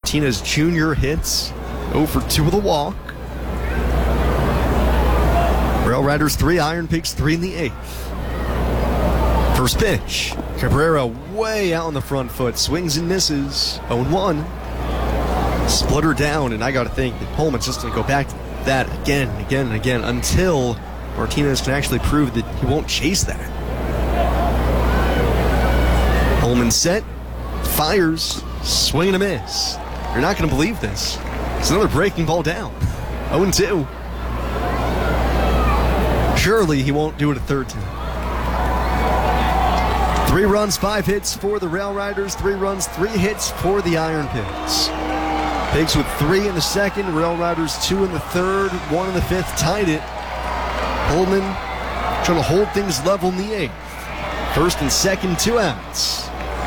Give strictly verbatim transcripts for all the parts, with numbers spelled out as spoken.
Martinez Junior hits oh for two with a walk. Rail Riders three, Iron Pigs three in the eighth. First pitch. Cabrera way out on the front foot. Swings and misses. oh one. Splitter down, and I got to think that Holman's just going to go back to that again and again and again until Martinez can actually prove that he won't chase that. Holman set, fires, swing and a miss. You're not going to believe this. It's another breaking ball down. oh two. Surely he won't do it a third time. Three runs, five hits for the Rail Riders. Three runs, three hits for the Iron Pigs. Pigs with three in the second. Rail Riders two in the third. One in the fifth. Tied it. Holman trying to hold things level in the eighth. First and second, two outs.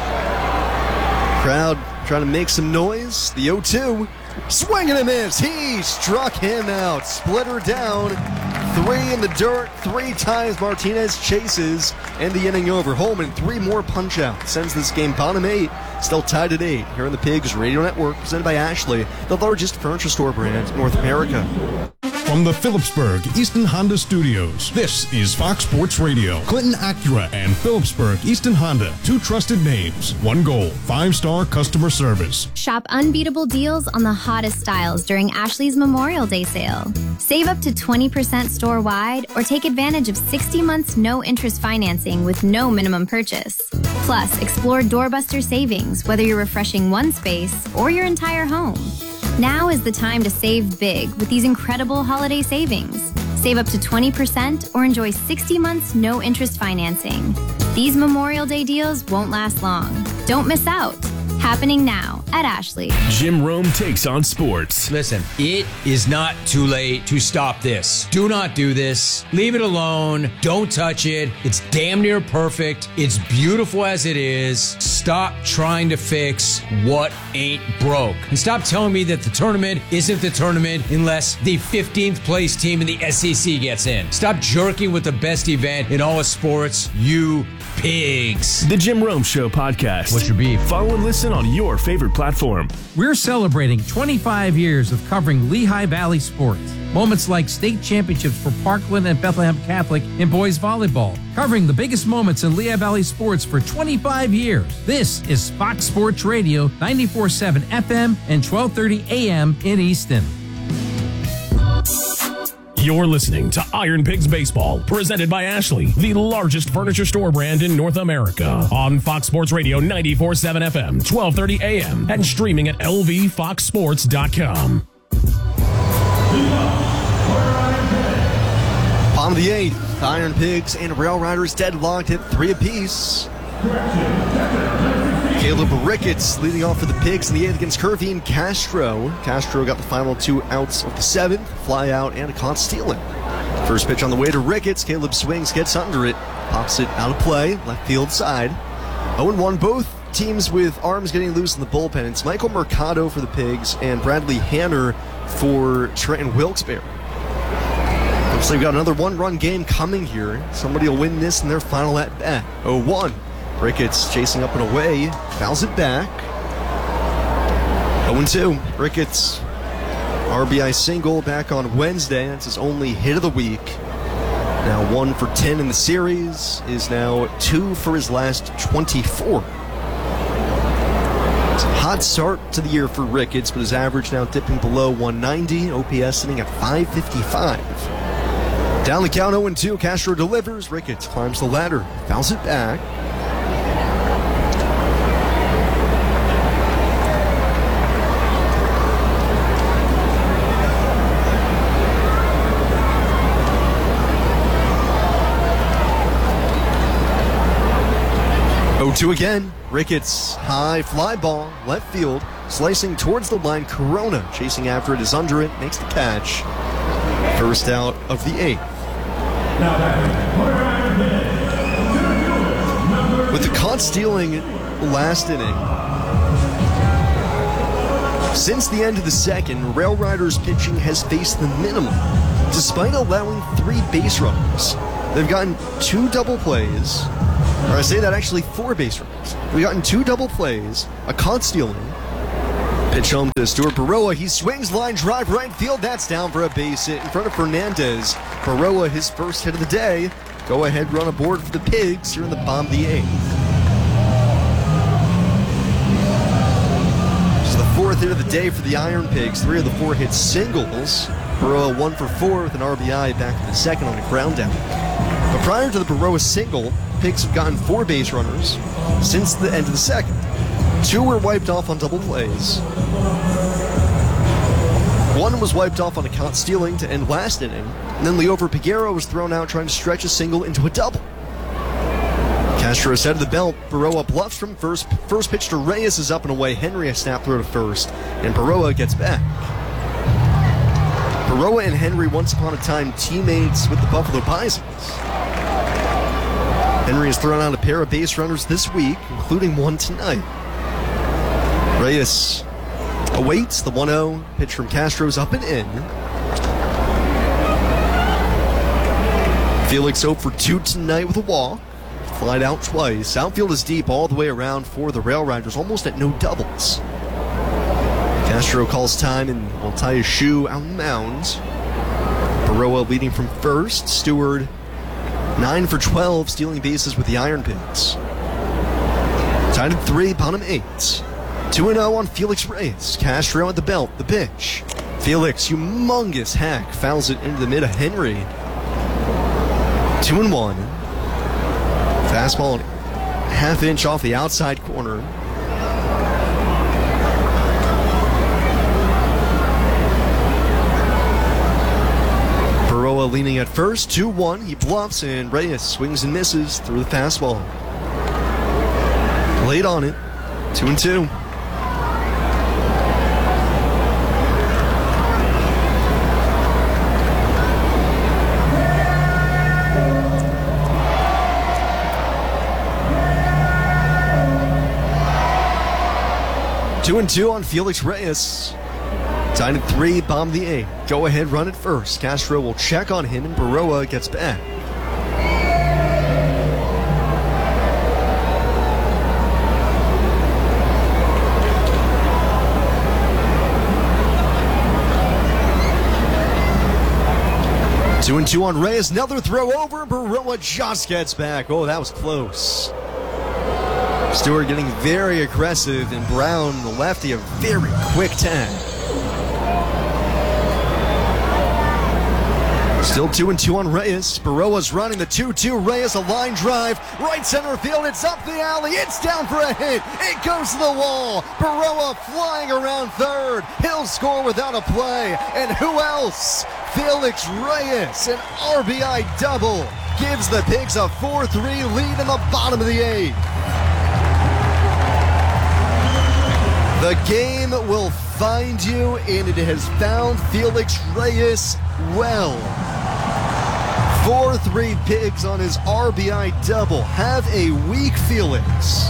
Crowd trying to make some noise. The oh two. Swing and a miss. He struck him out. Splitter down. Three in the dirt. Three times Martinez chases. And the inning over. Holman, three more punch-outs. Sends this game bottom eight. Still tied at eight. Here on the Pigs Radio Network. Presented by Ashley, the largest furniture store brand in North America. From the Phillipsburg Easton Honda Studios, this is Fox Sports Radio. Clinton Acura and Phillipsburg Easton Honda, two trusted names, one goal, five-star customer service. Shop unbeatable deals on the hottest styles during Ashley's Memorial Day sale. Save up to twenty percent store-wide or take advantage of sixty months no-interest financing with no minimum purchase. Plus, explore doorbuster savings, whether you're refreshing one space or your entire home. Now is the time to save big with these incredible holiday savings. Save up to twenty percent or enjoy sixty months no interest financing. These Memorial Day deals won't last long. Don't miss out. Happening now at Ashley. Jim Rome takes on sports. Listen, it is not too late to stop this. Do not do this. Leave it alone. Don't touch it. It's damn near perfect. It's beautiful as it is. Stop trying to fix what ain't broke. And stop telling me that the tournament isn't the tournament unless the fifteenth place team in the S E C gets in. Stop jerking with the best event in all of sports, you pigs. The Jim Rome Show podcast. What's your beef? Follow and listen on your favorite platform. We're celebrating twenty-five years of covering Lehigh Valley sports. Moments like state championships for Parkland and Bethlehem Catholic in boys volleyball. Covering the biggest moments in Lehigh Valley sports for twenty-five years. This is Fox Sports Radio, ninety-four point seven F M and twelve thirty A M in Easton. You're listening to Iron Pigs Baseball, presented by Ashley, the largest furniture store brand in North America. On Fox Sports Radio, ninety-four point seven F M, twelve thirty A M, and streaming at L V fox sports dot com. Bottom of the eighth, Iron Pigs and Rail Riders deadlocked at three apiece. Caleb Ricketts leading off for the Pigs in the eighth against Kervin Castro. Castro got the final two outs of the seventh, fly out and a caught stealing. First pitch on the way to Ricketts. Caleb swings, gets under it, pops it out of play, left field side. oh one, both teams with arms getting loose in the bullpen. It's Michael Mercado for the Pigs and Bradley Hanner for Trenton Wilkes-Barre. Looks like we've got another one-run game coming here. Somebody will win this in their final at-bat. oh one. Ricketts chasing up and away, fouls it back. oh two. Ricketts, R B I single back on Wednesday. That's his only hit of the week. Now one for ten in the series, is now two for his last twenty-four. It's a hot start to the year for Ricketts, but his average now dipping below one ninety. O P S sitting at five fifty-five. Down the count, oh two. Castro delivers. Ricketts climbs the ladder, fouls it back. oh two again. Ricketts, high fly ball, left field, slicing towards the line. Corona chasing after it, is under it, makes the catch. First out of the eighth. With the caught stealing last inning, since the end of the second, Rail Riders pitching has faced the minimum, despite allowing three base runners. They've gotten two double plays. Or I say that actually four base runners. We've gotten two double plays, a caught stealing, Pitch home to Stuart Baroa. He swings line drive right field. That's down for a base hit in front of Fernandez. Baroa, his first hit of the day. Go ahead run aboard for the Pigs here in the bottom of the eighth. This is the fourth hit of the day for the Iron Pigs. Three of the four hit singles. Baroa one for four with an R B I back in the second on a ground down. But prior to the Baroa single, Pigs have gotten four base runners since the end of the second. Two were wiped off on double plays. One was wiped off on a caught stealing to end last inning. And then Leover Peguero was thrown out trying to stretch a single into a double. Castro set of the belt. Baroa bluffs from first. First pitch to Reyes is up and away. Henry a snap throw to first. And Baroa gets back. Baroa and Henry once upon a time teammates with the Buffalo Bisons. Henry has thrown out a pair of base runners this week, including one tonight. Reyes awaits the one oh. Pitch from Castro's up and in. Felix oh for two tonight with a walk. Flied out twice. Outfield is deep all the way around for the Rail Riders, almost at no doubles. Castro calls time and will tie his shoe out on the mound. Baroa leading from first. Stewart nine for twelve, stealing bases with the Iron Pigs. Tied at three, bottom eight. two and oh on Felix Reyes. Castro at the belt, the pitch. Felix, humongous hack, fouls it into the mid of Henry. two and one. Fastball half inch off the outside corner. Baroa leaning at first, two one. He bluffs and Reyes swings and misses through the fastball. Late on it, two and two. Two and two on Felix Reyes. Tied at three, bomb the eight. Go ahead, run it first. Castro will check on him, and Baroa gets back. Two and two on Reyes. Another throw over. Baroa just gets back. Oh, that was close. Stewart getting very aggressive, and Brown, the lefty, a very quick tag. Still two and two on Reyes. Baroa's running the two two. Reyes a line drive. Right center field. It's up the alley. It's down for a hit. It goes to the wall. Baroa flying around third. He'll score without a play. And who else? Felix Reyes. An R B I double. Gives the Pigs a four three lead in the bottom of the eighth. The game will find you, and it has found Felix Reyes well. four three Pigs on his R B I double. Have a week, Felix.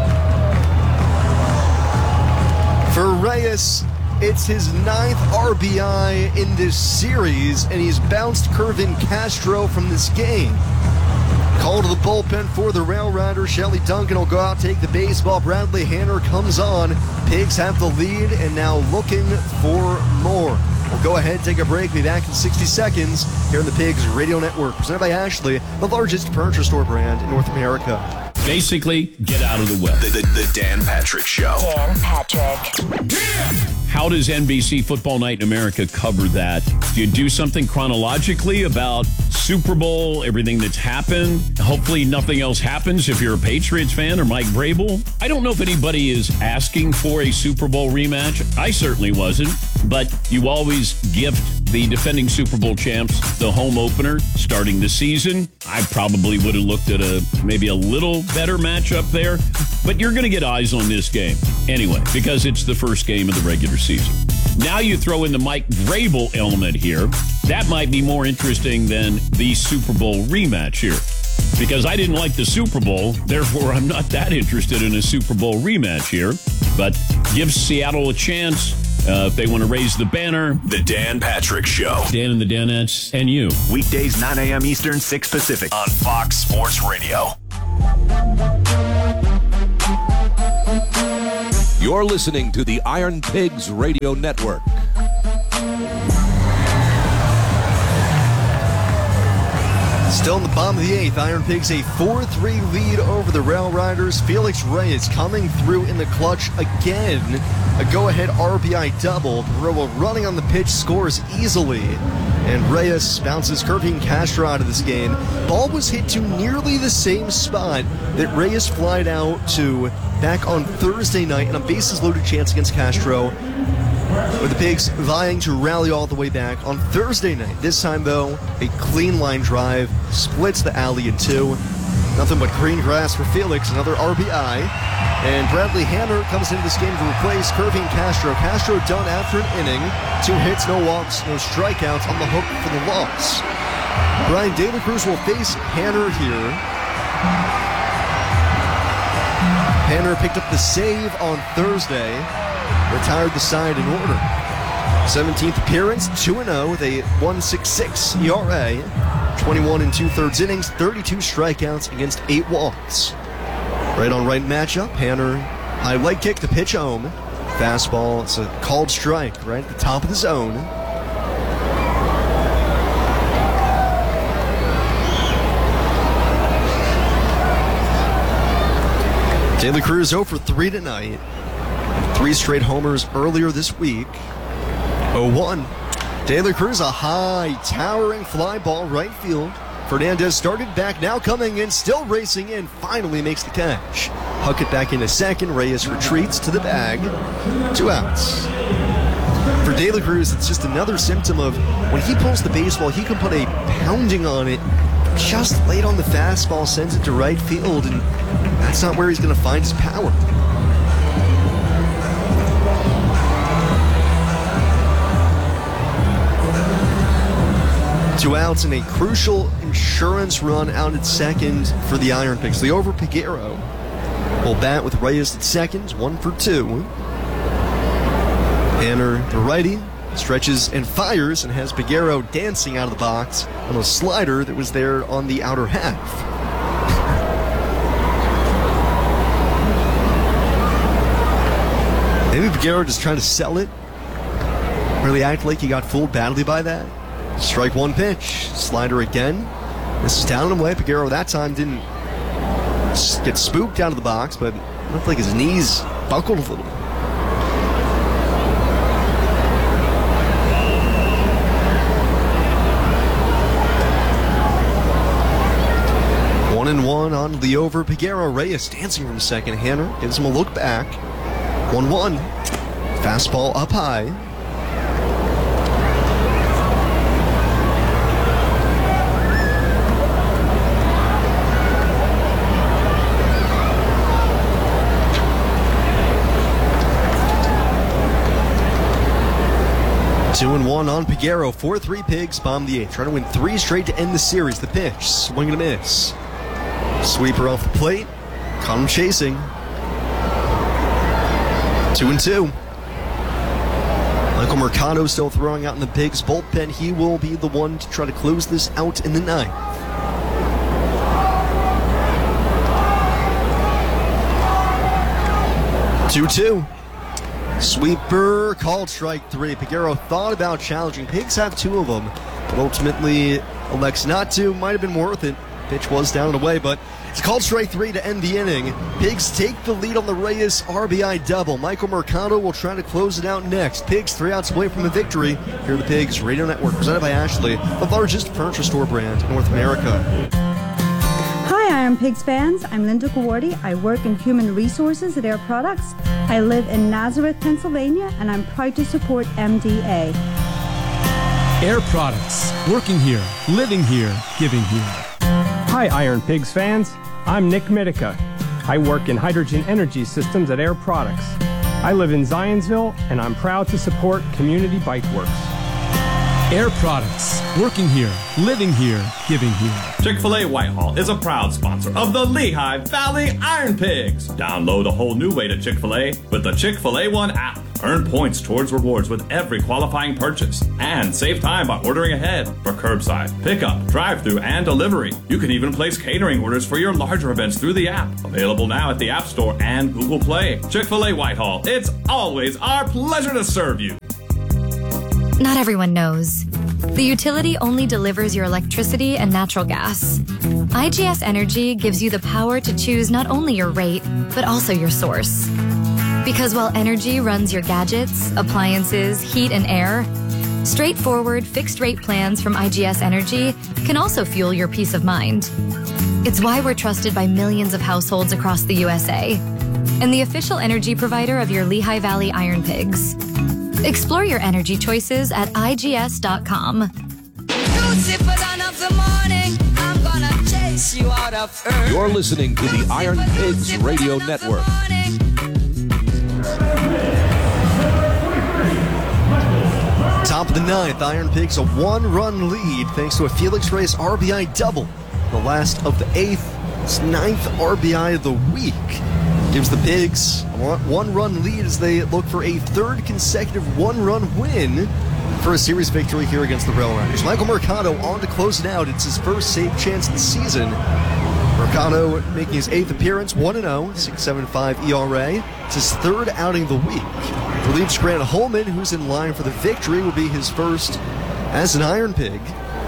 For Reyes, it's his ninth R B I in this series, and he's bounced Kervin Castro from this game. Call to the bullpen for the Rail Rider. Shelly Duncan will go out, take the baseball. Bradley Hanner comes on. Pigs have the lead and now looking for more. We'll go ahead, take a break, be back in sixty seconds here on the Pigs Radio Network, presented by Ashley, the largest furniture store brand in North America. Basically, get out of the way. The, the, the Dan Patrick Show. Dan Patrick. How does N B C Football Night in America cover that? Do you do something chronologically about Super Bowl, everything that's happened? Hopefully nothing else happens if you're a Patriots fan or Mike Vrabel. I don't know if anybody is asking for a Super Bowl rematch. I certainly wasn't. But you always gift the defending Super Bowl champs the home opener starting the season. I probably would have looked at a maybe a little better matchup there. But you're going to get eyes on this game anyway, because it's the first game of the regular season. Now you throw in the Mike Vrabel element here. That might be more interesting than the Super Bowl rematch here. Because I didn't like the Super Bowl, therefore I'm not that interested in a Super Bowl rematch here. But gives Seattle a chance uh, if they want to raise the banner. The Dan Patrick Show. Dan and the Danettes and you. Weekdays nine a.m. Eastern, six Pacific on Fox Sports Radio. You're listening to the Iron Pigs Radio Network. Still in the bottom of the eighth, Iron Pigs a four three lead over the Rail Riders. Felix Reyes coming through in the clutch again. A go-ahead R B I double. Peguero running on the pitch, scores easily. And Reyes bounces Kervin Castro out of this game. Ball was hit to nearly the same spot that Reyes flied out to back on Thursday night in a bases-loaded chance against Castro, with the Pigs vying to rally all the way back on Thursday night. This time, though, a clean line drive splits the alley in two. Nothing but green grass for Felix, another R B I. And Bradley Hammer comes into this game to replace Kervin Castro. Castro done after an inning. Two hits, no walks, no strikeouts, on the hook for the loss. Brian De La Cruz will face Hanner here. Hanner picked up the save on Thursday. Retired the side in order. seventeenth appearance, two and oh with a one point six six E R A. twenty-one and two-thirds innings, thirty-two strikeouts against eight walks. Right on right matchup. Hanner, high leg kick to pitch home. Fastball, it's a called strike right at the top of the zone. De La Cruz oh for three tonight. Three straight homers earlier this week. oh one. De La Cruz, a high, towering fly ball right field. Fernandez started back, now coming in, still racing in, finally makes the catch. Huck it back into second. Reyes retreats to the bag. Two outs. For De La Cruz, it's just another symptom of when he pulls the baseball, he can put a pounding on it. Just late on the fastball, sends it to right field, and that's not where he's going to find his power. Two outs and a crucial insurance run out at second for the Iron Pigs. Liover Peguero will bat with Reyes at second, one for two. Hanner, the righty, stretches and fires and has Peguero dancing out of the box on a slider that was there on the outer half. Maybe Peguero just trying to sell it. Really act like he got fooled badly by that. Strike one pitch. Slider again. This is down and away. Peguero that time didn't get spooked out of the box, but it looked like his knees buckled a little. One and one on Liover Peguero. Reyes dancing from second. Hanner gives him a look back. one one. Fastball up high. Two and one on Peguero. four three Pigs, bomb the eighth. Trying to win three straight to end the series. The pitch, swing and a miss. Sweeper off the plate. Caught him chasing. Two and two. Michael Mercado still throwing out in the Pigs bullpen. He will be the one to try to close this out in the ninth. two two. Sweeper, called strike three. Peguero thought about challenging. Pigs have two of them, but ultimately elects not to. Might have been worth it. Pitch was down and away, but it's called strike three to end the inning. Pigs take the lead on the Reyes R B I double. Michael Mercado will try to close it out next. Pigs three outs away from a victory. Here are the Pigs Radio Network, presented by Ashley, the largest furniture store brand in North America. Hi, Iron Pigs fans. I'm Linda Gawardi. I work in human resources at Air Products. I live in Nazareth, Pennsylvania, and I'm proud to support M D A. Air Products. Working here, living here, giving here. Hi, Iron Pigs fans. I'm Nick Mitica. I work in hydrogen energy systems at Air Products. I live in Zionsville, and I'm proud to support Community Bike Works. Air Products. Working here, living here, giving here. Chick-fil-A Whitehall is a proud sponsor of the Lehigh Valley Iron Pigs. Download a whole new way to Chick-fil-A with the Chick-fil-A One app. Earn points towards rewards with every qualifying purchase. And save time by ordering ahead for curbside, pickup, drive-thru, and delivery. You can even place catering orders for your larger events through the app. Available now at the App Store and Google Play. Chick-fil-A Whitehall. It's always our pleasure to serve you. Not everyone knows. The utility only delivers your electricity and natural gas. I G S Energy gives you the power to choose not only your rate, but also your source. Because while energy runs your gadgets, appliances, heat, and air, straightforward fixed-rate plans from I G S Energy can also fuel your peace of mind. It's why we're trusted by millions of households across the U S A and the official energy provider of your Lehigh Valley Iron Pigs. Explore your energy choices at I G S dot com. You're listening to the Iron Pigs Radio Network. Top of the ninth, Iron Pigs a one-run lead thanks to a Felix Reyes R B I double. The last of the eighth, its ninth R B I of the week. Gives the Pigs a one-run lead as they look for a third consecutive one-run win for a series victory here against the Rail Riders. Michael Mercado on to close it out. It's his first save chance of the season. Mercado making his eighth appearance, one and oh, six point seven five E R A. It's his third outing of the week. Relieves Grant Holman, who's in line for the victory, will be his first as an Iron Pig.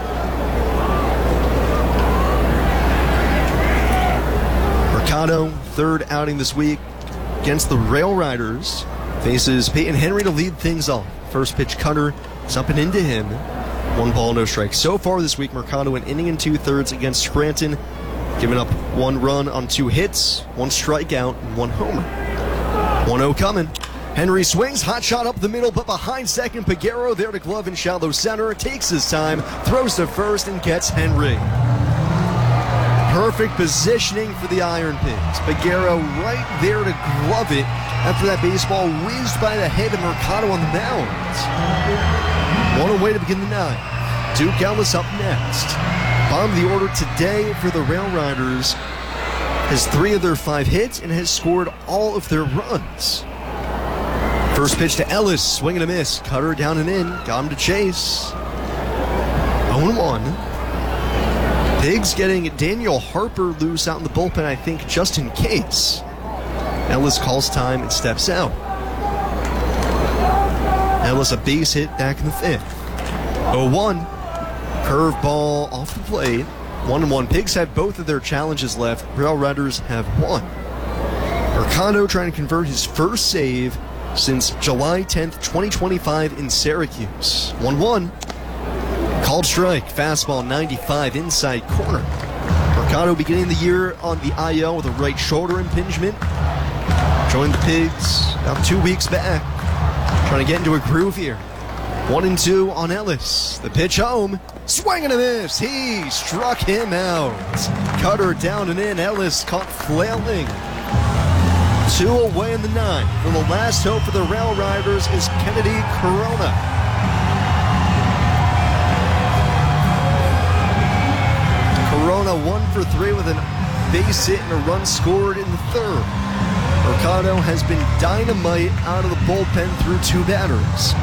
Mercado, third outing this week against the Rail Riders. Faces Peyton Henry to lead things off. First pitch cutter, it's up and into him. One ball, no strike. So far this week, Mercado an inning and two-thirds against Scranton, giving up one run on two hits, one strikeout, and one homer. one oh coming. Henry swings, hot shot up the middle, but behind second, Peguero there to glove in shallow center, takes his time, throws to first, and gets Henry. Perfect positioning for the Iron Pigs. Peguero right there to glove it after that baseball whizzed by the head of Mercado on the mound. One away to begin the ninth. Duke Ellis up next. Bottom of the order today for the Rail Riders. Has three of their five hits and has scored all of their runs. First pitch to Ellis, swing and a miss. Cutter down and in, got him to chase. oh one. Pigs getting Daniel Harper loose out in the bullpen, I think, just in case. Ellis calls time and steps out. Ellis a base hit back in the fifth. oh one. Curveball off the plate. one and one. Pigs have both of their challenges left. Rail Riders have one. Mercado trying to convert his first save since July tenth, twenty twenty-five in Syracuse. one one. Called strike. Fastball ninety-five inside corner. Mercado beginning the year on the I L with a right shoulder impingement. Joined the Pigs about two weeks back. Trying to get into a groove here. One and two on Ellis. The pitch home. Swing and a miss. He struck him out. Cutter down and in. Ellis caught flailing. Two away in the ninth. And the last hope for the Rail Riders is Kennedy Corona. Corona one for three with a base hit and a run scored in the third. Mercado has been dynamite out of the bullpen through two batters.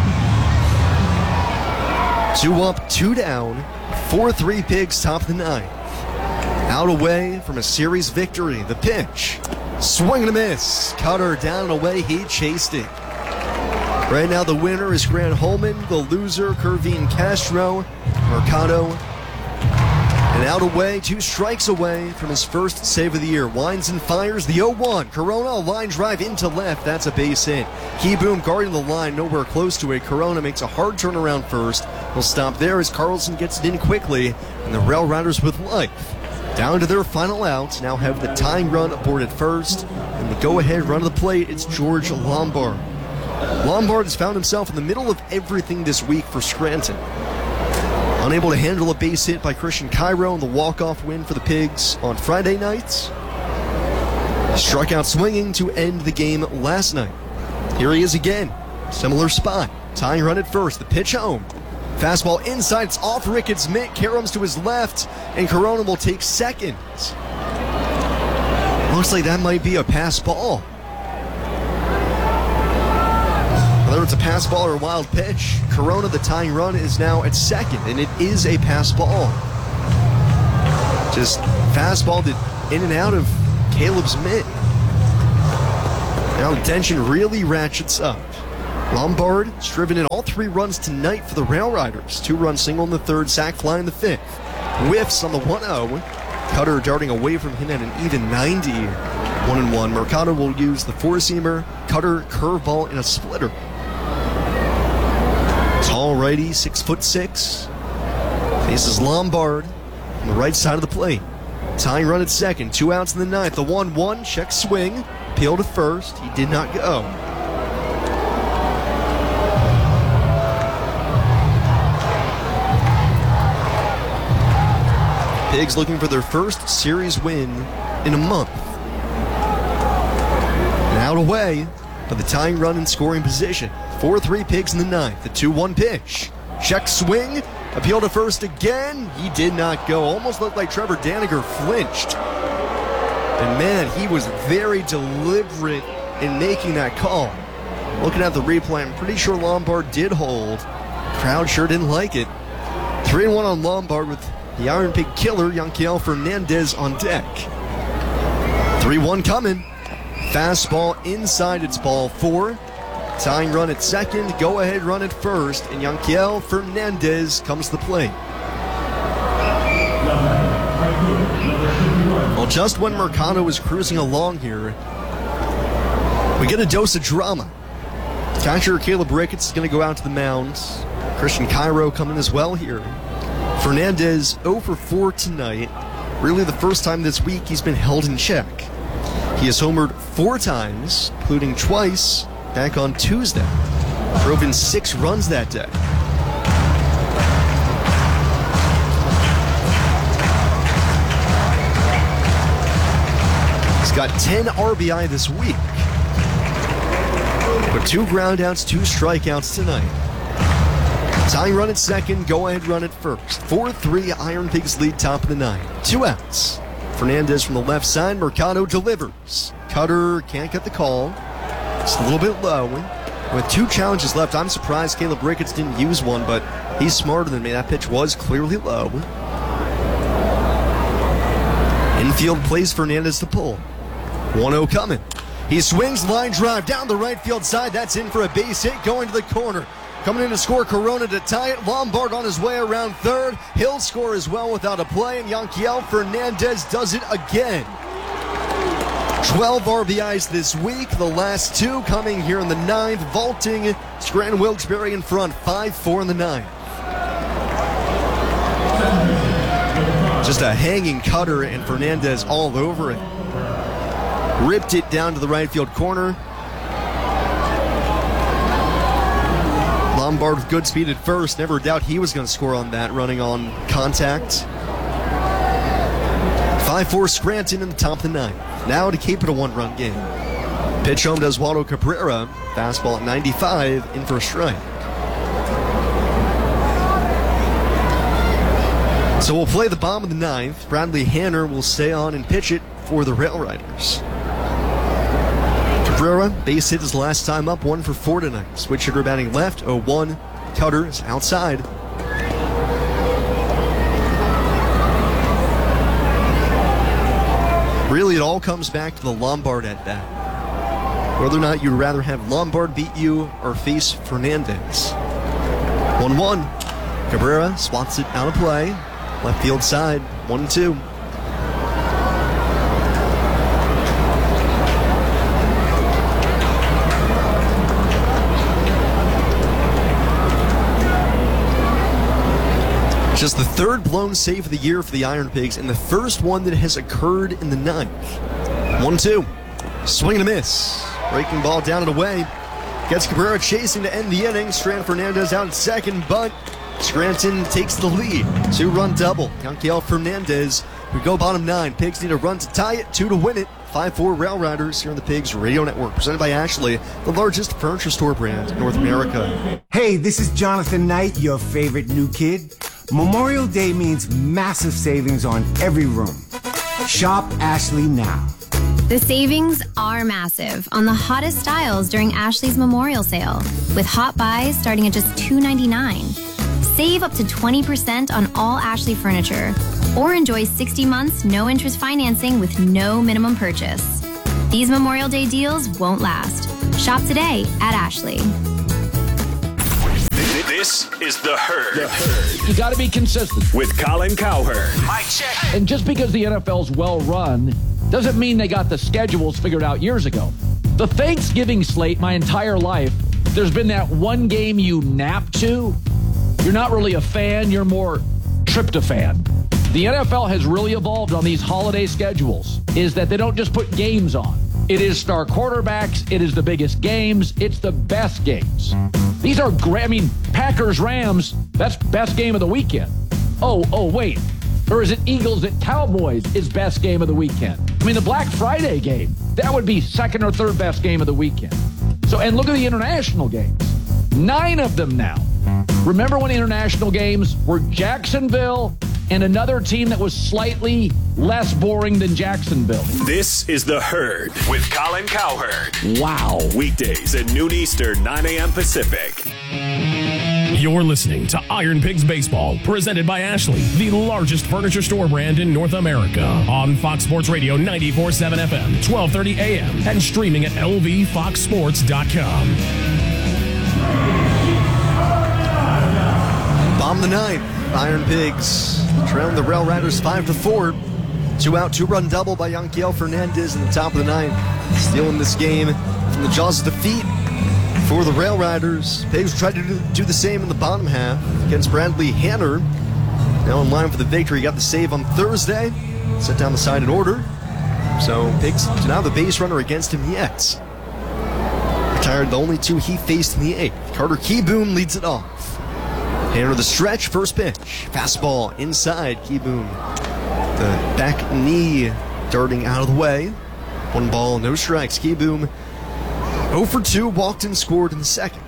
Two up, two down, four three Pigs top of the ninth. Out away from a series victory. The pitch. Swing and a miss. Cutter down and away. He chased it. Right now the winner is Grant Holman. The loser, Kervin Castro. Mercado. And out away, two strikes away from his first save of the year. Winds and fires the oh one. Corona, a line drive into left. That's a base hit. Keyboom guarding the line, nowhere close to it. Corona makes a hard turnaround first. He'll stop there as Carlson gets it in quickly. And the Rail Riders with life. Down to their final out. Now have the tying run aboard at first. And the go-ahead run of the plate, it's George Lombard. Lombard has found himself in the middle of everything this week for Scranton. Unable to handle a base hit by Christian Cairo in the walk-off win for the Pigs on Friday nights. Struck out swinging to end the game last night. Here he is again. Similar spot. Tying run at first. The pitch home. Fastball inside. It's off Ricketts' mitt. Karams to his left. And Corona will take second. Looks like that might be a pass ball. it's a pass ball or a wild pitch. Corona, the tying run, is now at second, and it is a pass ball. Just fastballed it in and out of Caleb's mitt. Now the tension really ratchets up. Lombard has driven in all three runs tonight for the Rail Riders. Two-run single in the third, sac fly in the fifth. Whiffs on the one oh. Cutter darting away from him at an even ninety. One and one. Mercado will use the four-seamer, Cutter, curveball, and a splitter. Tall righty, six foot six. Faces Lombard on the right side of the plate. Tying run at second, two outs in the ninth. The one one, check swing, appeal to first. He did not go. Pigs looking for their first series win in a month. And out away for the tying run in scoring position. four three Pigs in the ninth. The two one pitch. Check swing. Appeal to first again. He did not go. Almost looked like Trevor Daniger flinched. And man, he was very deliberate in making that call. Looking at the replay, I'm pretty sure Lombard did hold. Crowd sure didn't like it. three and one on Lombard with the Iron Pig killer, Yanquiel Fernandez, on deck. three one coming. Fastball inside, it's ball four. Tying run at second, go-ahead run at first, and Yanquiel Fernandez comes to the plate. Well, just when Mercado is cruising along here, we get a dose of drama. Catcher Caleb Ricketts is going to go out to the mound. Christian Cairo coming as well here. Fernandez oh for four tonight. Really the first time this week he's been held in check. He has homered four times, including twice back on Tuesday. Drove in six runs that day. He's got ten R B I this week. But two groundouts, two strikeouts tonight. Tying run at second, go-ahead run at first. four three, Iron Pigs lead top of the ninth. Two outs. Fernandez from the left side, Mercado delivers. Cutter can't get the call. It's a little bit low. With two challenges left, I'm surprised Caleb Ricketts didn't use one, but he's smarter than me. That pitch was clearly low. Infield plays Fernandez to pull. one oh coming. He swings, line drive down the right field side. That's in for a base hit, going to the corner. Coming in to score, Corona to tie it. Lombard on his way around third. He'll score as well without a play, and Yanquiel Fernandez does it again. twelve R B Is this week, the last two coming here in the ninth, vaulting Scranton Wilkes-Barre in front, five four in the ninth. Just a hanging cutter, and Fernandez all over it. Ripped it down to the right field corner. Lombard with good speed at first. Never doubt he was going to score on that, running on contact. five four Scranton in the top of the ninth. Now to keep it a one-run game. Pitch home to Oswaldo Cabrera. Fastball at ninety-five, in for a strike. So we'll play the bottom of the ninth. Bradley Hanner will stay on and pitch it for the Rail Riders. Cabrera, base hit his last time up, one for four tonight. Switch hitter batting left, oh one. Cutter is outside. Really, it all comes back to the Lombard at bat. Whether or not you'd rather have Lombard beat you or face Fernandez. one one. Cabrera swats it out of play. Left field side, one two. Just the third blown save of the year for the Iron Pigs, and the first one that has occurred in the ninth. one two. Swing and a miss. Breaking ball down and away. Gets Cabrera chasing to end the inning. Strand Fernandez out at second, but Scranton takes the lead. Two-run double. Yanquiel Fernandez. We go bottom nine. Pigs need a run to tie it, two to win it. five four Rail Riders here on the Pigs Radio Network. Presented by Ashley, the largest furniture store brand in North America. Hey, this is Jonathan Knight, your favorite new kid. Memorial Day means massive savings on every room. Shop Ashley now. The savings are massive on the hottest styles during Ashley's Memorial Sale, with hot buys starting at just two ninety-nine. Save up to twenty percent on all Ashley furniture, or enjoy sixty months no-interest financing with no minimum purchase. These Memorial Day deals won't last. Shop today at Ashley. This is The Herd. The Herd. You got to be consistent. With Colin Cowherd. Mic check. And just because the N F L's well run doesn't mean they got the schedules figured out years ago. The Thanksgiving slate, my entire life, there's been that one game you nap to. You're not really a fan, you're more tryptophan. The N F L has really evolved on these holiday schedules, is that they don't just put games on. It is star quarterbacks, it is the biggest games, it's the best games. These are great. I mean, Packers-Rams, that's best game of the weekend. Oh, oh, wait. Or is it Eagles at Cowboys is best game of the weekend? I mean, the Black Friday game, that would be second or third best game of the weekend. So, and look at the international games. Nine of them now. Remember when the international games were Jacksonville and another team that was slightly less boring than Jacksonville? This is The Herd with Colin Cowherd. Wow. Weekdays at noon Eastern, nine a.m. Pacific. You're listening to Iron Pigs Baseball, presented by Ashley, the largest furniture store brand in North America. On Fox Sports Radio ninety-four point seven F M, twelve thirty A M, and streaming at L V fox sports dot com. Bomb the ninth. Iron Pigs trailing the Rail Riders five to four. Two out, two run double by Yanquiel Fernandez in the top of the ninth, stealing this game from the jaws of defeat for the Rail Riders. Pigs tried to do the same in the bottom half against Bradley Hanner. Now in line for the victory. Got the save on Thursday. Set down the side in order. So Pigs do not have the base runner against him yet. Retired the only two he faced in the eighth. Carter Kieboom leads it off. Hanner the stretch, first pitch. Fastball inside. Kieboom, the back knee darting out of the way. One ball, no strikes. Kieboom oh for two, walked and scored in the second.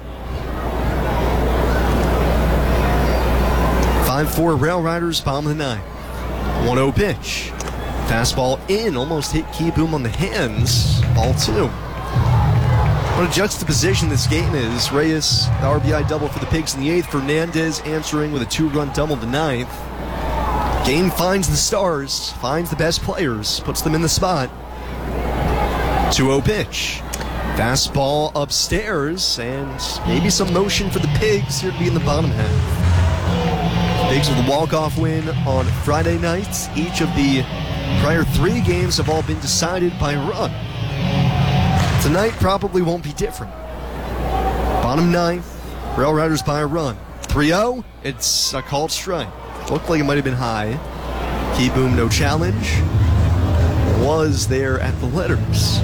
five four Rail Riders, bottom of the ninth. one oh pitch. Fastball in, almost hit Kieboom on the hands. Ball two. What a juxtaposition this game is. Reyes, the R B I double for the Pigs in the eighth. Fernandez answering with a two-run double in the ninth. Game finds the stars, finds the best players, puts them in the spot. two oh pitch. Fastball upstairs, and maybe some motion for the Pigs here to be in the bottom half. Pigs with a walk-off win on Friday night. Each of the prior three games have all been decided by a run. Tonight probably won't be different. Bottom ninth, Rail Riders by a run. three oh, it's a called strike. Looked like it might have been high. Kieboom, no challenge. Was there at the letters.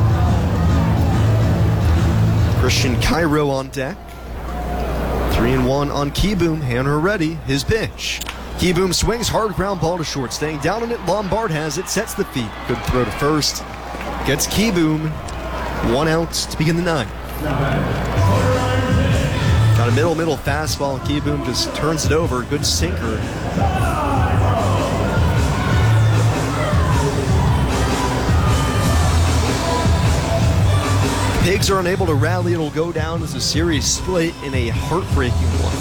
Christian Cairo on deck. Three and one on Kieboom. Hanner ready. His pitch. Kieboom swings, hard ground ball to short. Staying down on it, Lombard has it, sets the feet. Good throw to first. Gets Kieboom. One out to begin the ninth. Got a middle, middle fastball. Kieboom just turns it over. Good sinker. Pigs are unable to rally. It'll go down as a series split in a heartbreaking one.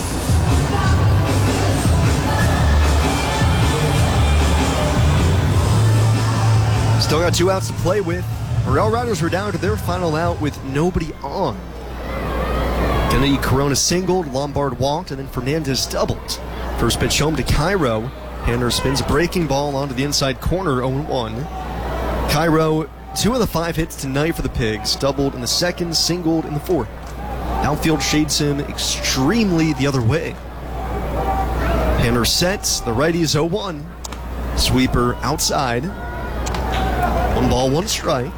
Still got two outs to play with. Rail Riders were down to their final out with nobody on. Kennedy Corona singled, Lombard walked, and then Fernandez doubled. First pitch home to Cairo. Hanner spins a breaking ball onto the inside corner, oh one. Cairo, two of the five hits tonight for the Pigs, doubled in the second, singled in the fourth. Outfield shades him extremely the other way. Hanner sets, the righties oh one. Sweeper outside. One ball, one strike.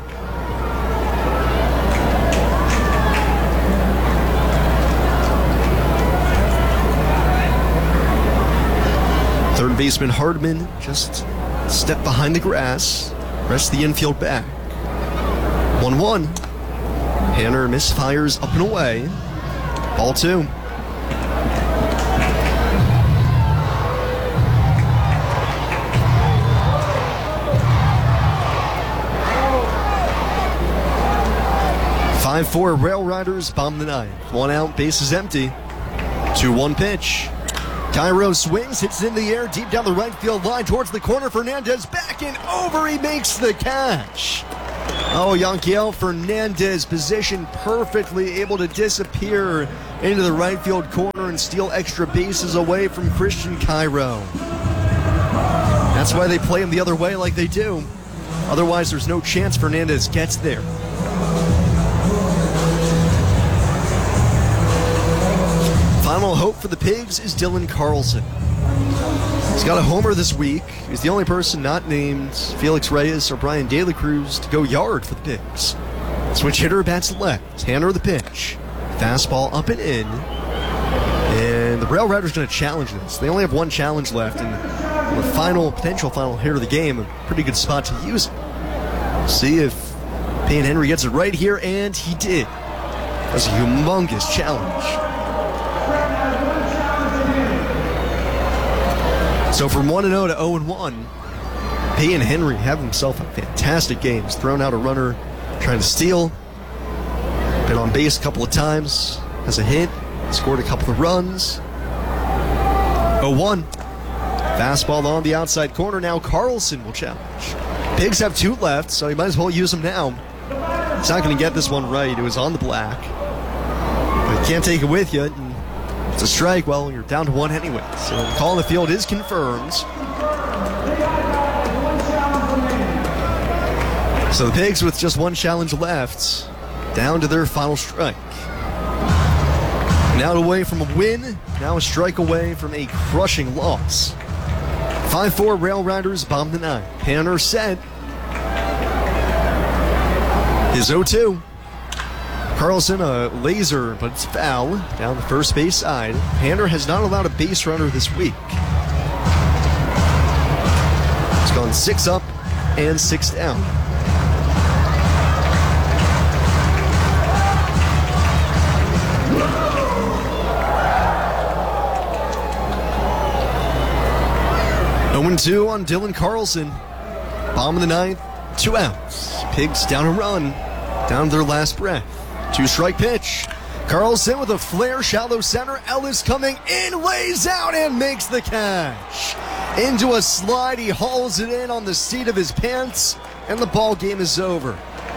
Third baseman Hardman just stepped behind the grass, rests the infield back. one one. Hanner misfires up and away. Ball two. five four Rail Riders bomb the ninth. One out, bases empty. two one pitch. Cairo swings, hits in the air, deep down the right field line towards the corner. Fernandez back and over, he makes the catch. Oh, Yanquiel Fernandez positioned perfectly, able to disappear into the right field corner and steal extra bases away from Christian Cairo. That's why they play him the other way like they do. Otherwise, there's no chance Fernandez gets there. Final hope for the Pigs is Dylan Carlson. He's got a homer this week. He's the only person not named Felix Reyes or Brian De La Cruz to go yard for the Pigs. Switch hitter bats left. Tanner the pitch. Fastball up and in. And the Rail Riders going to challenge this. They only have one challenge left, and the final, potential final hitter of the game, a pretty good spot to use it. See if Payne Henry gets it right here, and he did. That's a humongous challenge. So from one and oh to oh and one, Payne Henry having himself a fantastic game. He's thrown out a runner trying to steal, been on base a couple of times, has a hit, scored a couple of runs. oh one. Fastball on the outside corner. Now Carlson will challenge. Pigs have two left, so you might as well use them now. He's not going to get this one right. It was on the black. But you can't take it with you. And it's a strike. Well, you're down to one anyway. So the call in the field is confirmed. So the Pigs, with just one challenge left, down to their final strike. Now away from a win, now a strike away from a crushing loss. five four Rail Riders bomb the nine. Tanner set. His oh two. Carlson, a laser, but it's foul down the first base side. Tanner has not allowed a base runner this week. It's gone six up and six down. oh and two on Dylan Carlson. Bomb of the ninth, two outs. Pigs down a run, down to their last breath. Two strike pitch. Carlson with a flare, shallow center. Ellis coming in, lays out and makes the catch. Into a slide, he hauls it in on the seat of his pants, and the ball game is over.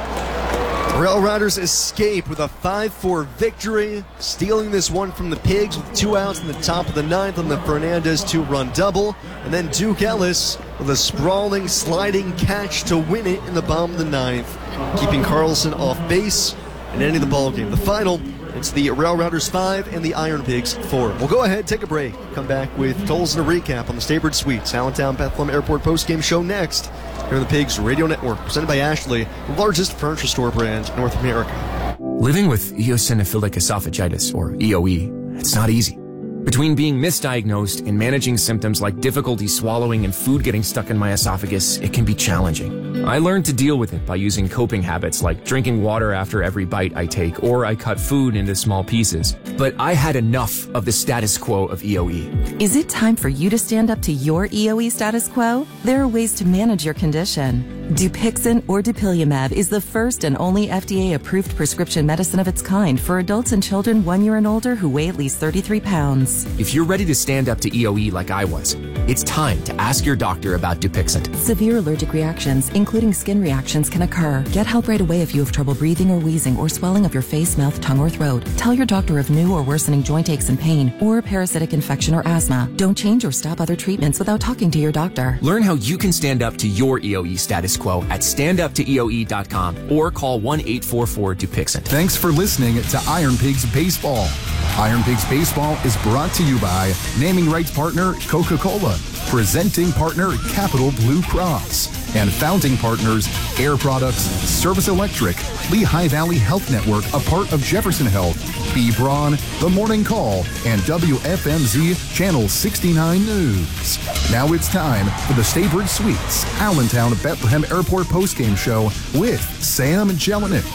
Rail Riders escape with a five four victory, stealing this one from the Pigs with two outs in the top of the ninth on the Fernandez two-run double, and then Duke Ellis with a sprawling, sliding catch to win it in the bottom of the ninth, keeping Carlson off base and ending the ball game. The final, it's the Rail Riders five and the Iron Pigs four. We'll go ahead, take a break, come back with totals and a recap on the Staybird Suites Allentown Bethlehem Airport postgame show next. Here on the Pigs Radio Network, presented by Ashley, the largest furniture store brand in North America. Living with eosinophilic esophagitis, or E O E, it's not easy. Between being misdiagnosed and managing symptoms like difficulty swallowing and food getting stuck in my esophagus, it can be challenging. I learned to deal with it by using coping habits like drinking water after every bite I take, or I cut food into small pieces. But I had enough of the status quo of E O E. Is it time for you to stand up to your E O E status quo? There are ways to manage your condition. Dupixent or dupilumab is the first and only F D A-approved prescription medicine of its kind for adults and children one year and older who weigh at least thirty-three pounds. If you're ready to stand up to E O E like I was, it's time to ask your doctor about Dupixent. Severe allergic reactions, including skin reactions, can occur. Get help right away if you have trouble breathing or wheezing or swelling of your face, mouth, tongue, or throat. Tell your doctor of new or worsening joint aches and pain or parasitic infection or asthma. Don't change or stop other treatments without talking to your doctor. Learn how you can stand up to your E O E status quo at stand up to E O E dot com or call one eight four four Dupixent. Thanks for listening to Iron Pigs Baseball. Iron Pigs Baseball is brought to you by naming rights partner Coca-Cola, presenting partner Capital Blue Cross, and founding partners Air Products, Service Electric, Lehigh Valley Health Network, a part of Jefferson Health, B. Braun, The Morning Call, and W F M Z Channel sixty-nine News. Now it's time for the Staybird Suites Allentown Bethlehem Airport postgame show with Sam Jelinek.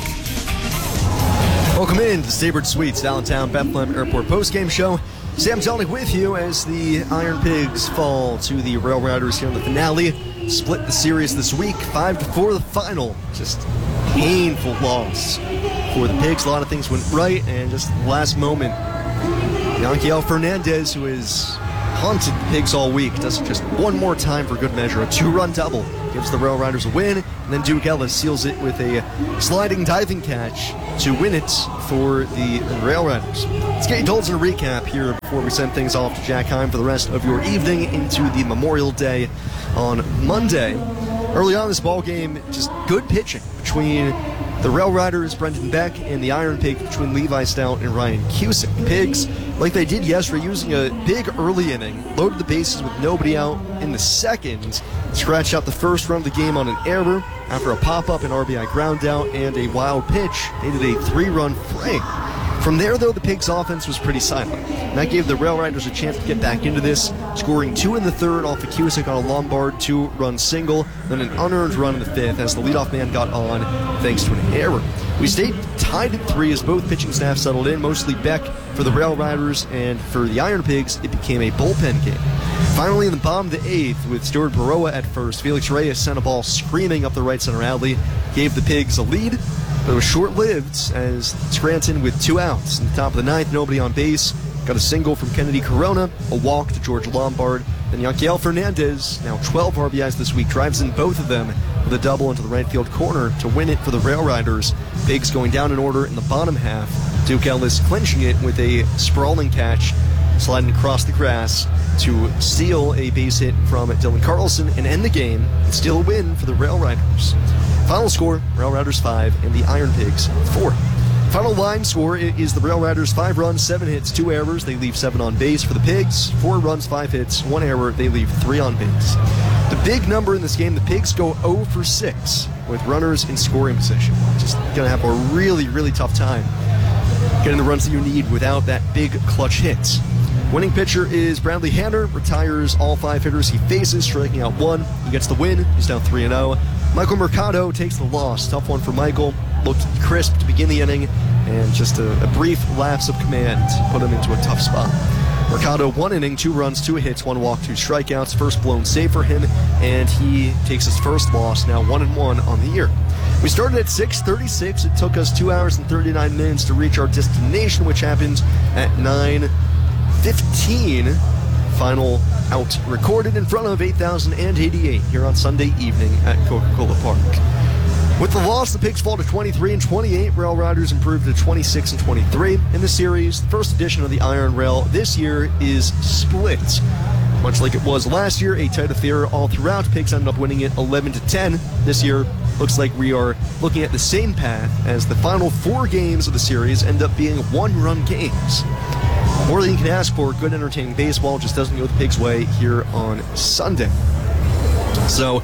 Welcome in to Staybird Suites Allentown Bethlehem Airport postgame show. Sam Jelinek with you as the Iron Pigs fall to the Rail Riders here in the finale. Split the series this week, five to four the final. Just painful loss for the Pigs. A lot of things went right, and just last moment, Yanquiel Fernandez, who has haunted the Pigs all week, does it just one more time for good measure. A two-run double gives the Rail Riders a win, and then Duke Ellis seals it with a sliding diving catch to win it for the Rail Riders. Let's get Dolls in a recap here before we send things off to Jack Heim for the rest of your evening into the Memorial Day on Monday. Early on in this ball game, just good pitching between the Rail Riders, Brendan Beck, and the Iron Pig between Levi Stout and Ryan Cusick. The Pigs, like they did yesterday, using a big early inning, loaded the bases with nobody out in the second, scratched out the first run of the game on an error after a pop-up, an R B I ground out, and a wild pitch. They did a three-run frame. From there, though, the Pigs' offense was pretty silent, and that gave the Rail Riders a chance to get back into this, scoring two in the third off of Cusick on a Lombard two-run single, then an unearned run in the fifth as the leadoff man got on thanks to an error. We stayed tied at three as both pitching staffs settled in, mostly Beck for the Rail Riders, and for the Iron Pigs, it became a bullpen game. Finally, in the bottom of the eighth, with Stuart Baroa at first, Felix Reyes sent a ball screaming up the right center alley, gave the Pigs a lead, but it was short-lived as Scranton, with two outs in the top of the ninth, nobody on base, got a single from Kennedy Corona, a walk to George Lombard, then Yanquiel Fernandez, now twelve R B Is this week, drives in both of them with a double into the right field corner to win it for the Rail Riders. Pigs going down in order in the bottom half, Duke Ellis clinching it with a sprawling catch, sliding across the grass to steal a base hit from Dylan Carlson and end the game and steal a win for the Rail Riders. Final score, Rail Riders five and the Iron Pigs four. Final line score is the Rail Riders five runs, seven hits, two errors. They leave seven on base. For the Pigs, four runs, five hits, one error. They leave three on base. The big number in this game, the Pigs go oh for six with runners in scoring position. Just going to have a really, really tough time getting the runs that you need without that big clutch hit. Winning pitcher is Bradley Hanner, retires all five hitters he faces, striking out one. He gets the win. He's down three and oh. Michael Mercado takes the loss. Tough one for Michael. Looked crisp to begin the inning, and just a, a brief lapse of command put him into a tough spot. Mercado, one inning, two runs, two hits, one walk, two strikeouts. First blown save for him, and he takes his first loss, now one and one on the year. We started at six thirty-six. It took us two hours and thirty-nine minutes to reach our destination, which happened at nine fifteen. Final out recorded in front of eight thousand eighty-eight here on Sunday evening at Coca-Cola Park. With the loss, the Pigs fall to twenty-three and twenty-eight. Rail Riders improve to twenty-six and twenty-three. In the series, the first edition of the Iron Rail this year is split. Much like it was last year, a tight affair all throughout. Pigs ended up winning it eleven to ten. This year, looks like we are looking at the same path as the final four games of the series end up being one-run games. More than you can ask for. Good, entertaining baseball just doesn't go the Pigs' way here on Sunday. So,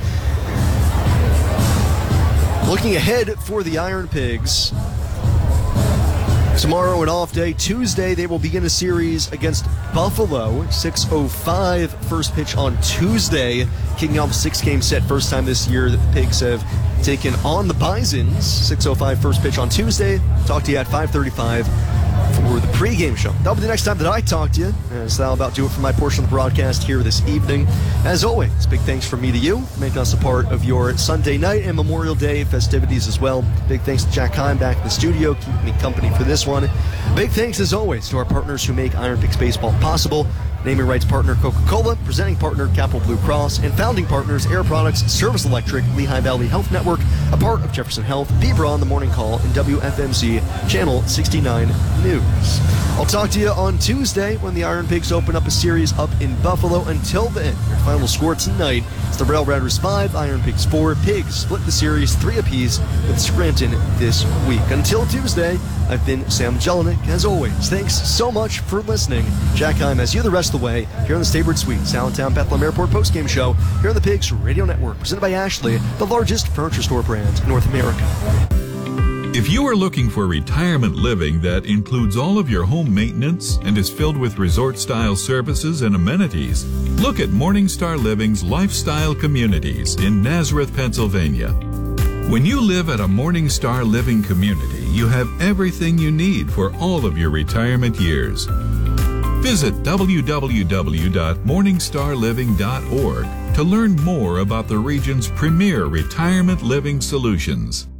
looking ahead for the Iron Pigs, tomorrow an off day. Tuesday they will begin a series against Buffalo. six oh five first pitch on Tuesday, kicking off a six-game set. First time this year that the Pigs have taken on the Bisons. six oh five first pitch on Tuesday. Talk to you at five thirty-five for the pregame show. That'll be the next time that I talk to you, as that'll about do it for my portion of the broadcast here this evening. As always, big thanks from me to you for making us a part of your Sunday night and Memorial Day festivities as well. Big thanks to Jack Heim back in the studio, keeping me company for this one. Big thanks, as always, to our partners who make Iron Pigs Baseball possible. Naming rights partner Coca-Cola, presenting partner Capital Blue Cross, and founding partners Air Products, Service Electric, Lehigh Valley Health Network, a part of Jefferson Health, Bebra on the Morning Call, and W F M C Channel sixty-nine News. I'll talk to you on Tuesday when the Iron Pigs open up a series up in Buffalo. Until then, your final score tonight is the Rail Riders five, Iron Pigs four. Pigs split the series three apiece with Scranton this week. Until Tuesday, I've been Sam Jelinek. As always, thanks so much for listening. Jack Heim has you the rest of the way here on the Staybird Suites, Allentown Bethlehem Airport postgame show here on the Pigs Radio Network, presented by Ashley, the largest furniture store brand in North America. If you are looking for retirement living that includes all of your home maintenance and is filled with resort-style services and amenities, look at Morningstar Living's Lifestyle Communities in Nazareth, Pennsylvania. When you live at a Morningstar Living community, you have everything you need for all of your retirement years. Visit w w w dot morningstar living dot org to learn more about the region's premier retirement living solutions.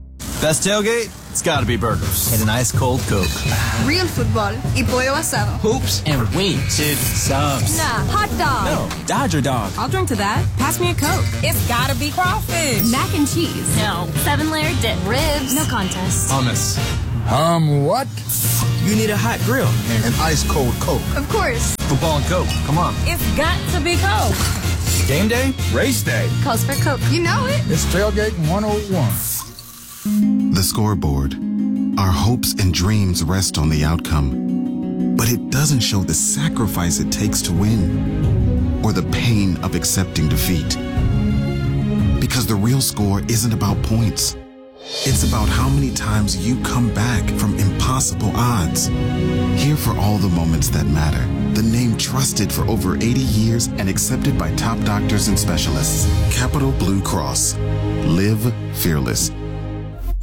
Best tailgate? It's gotta be burgers. And an ice cold Coke. Real football y pollo asado. Hoops and wings. Dude, subs. Nah, hot dog. No, Dodger dog. I'll drink to that. Pass me a Coke. It's gotta be crawfish. Mac and cheese. No. Seven layer dip. Ribs. No contest. Hummus. Um, what? You need a hot grill. And an ice cold Coke. Of course. Football and Coke. Come on. It's got to be Coke. Game day? Race day. Calls for Coke. You know it. It's Tailgating one oh one. The scoreboard. Our hopes and dreams rest on the outcome, but it doesn't show the sacrifice it takes to win or the pain of accepting defeat. Because the real score isn't about points. It's about how many times you come back from impossible odds. Here for all the moments that matter. The name trusted for over eighty years and accepted by top doctors and specialists. Capital Blue Cross. Live fearless.